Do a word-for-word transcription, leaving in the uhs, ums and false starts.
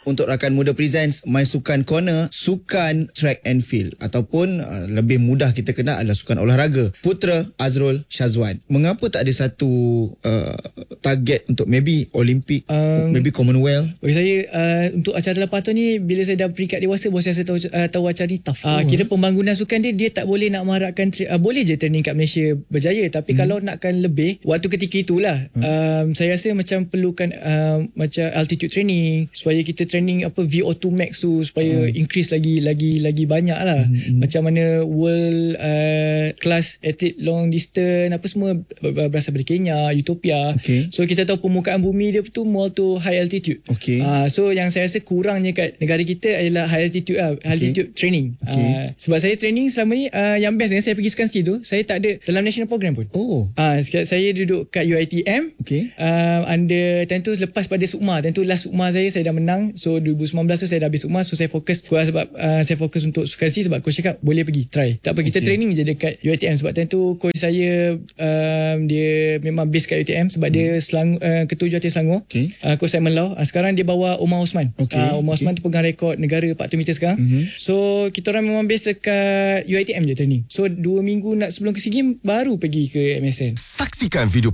untuk rakan muda Presents My Sukan Corner, sukan track and field ataupun uh, lebih mudah kita kenal adalah sukan olahraga. Putra Azrul Syazwan, mengapa tak ada satu uh, target untuk maybe Olimpik, um, maybe Commonwealth? Bagi saya uh, untuk acara lapan tahun ni, bila saya dah peringkat dewasa, baru saya tahu, uh, tahu acara ni tough. Uh, oh, kira pembangunan sukan dia, dia tak boleh nak mengharapkan tra- uh, boleh je training kat Malaysia berjaya, tapi hmm. kalau nakkan lebih waktu ketika itulah hmm. um, saya rasa macam perlukan uh, macam altitude training supaya kita training apa V O two max tu supaya hmm. increase lagi lagi lagi banyak lah. Hmm. Macam mana world uh, class athlete long distance apa semua berasal dari Kenya, Ethiopia. Okay. So kita tahu permukaan bumi dia tu more to high altitude. Okay. Uh, so yang saya rasa kurangnya kat negara kita adalah high altitude lah, high altitude okay. training. Okay. Uh, sebab saya training selama ni uh, yang best dengan saya pergi sukan ski tu, saya tak ada dalam national program pun. Oh. Uh, saya duduk kat U I T M. Okay. Uh, under tentu lepas pada Sukma, tentu last Sukma saya saya dah menang. So dua ribu sembilan belas tu saya dah habis Sukma, so saya fokus kuat sebab uh, saya fokus untuk sukan ski sebab coach cakap boleh pergi try. Tak apa, kita okay. training je dekat U I T M sebab tentu coach saya um, dia memang base kat U I T M sebab hmm. dia Selangor, uh, ketua Jurulatih Selangor. Okay. Uh, coach Simon Lau. Uh, sekarang dia bawa Omar Osman. Okay. Uh, Omar okay. Osman tu pegang rekod negara empat ratus meter sekarang. Mm-hmm. So kita orang memang base dekat U I T M je training. So dua minggu nak sebelum ke SEA Games baru pergi ke M S N. Saksikan video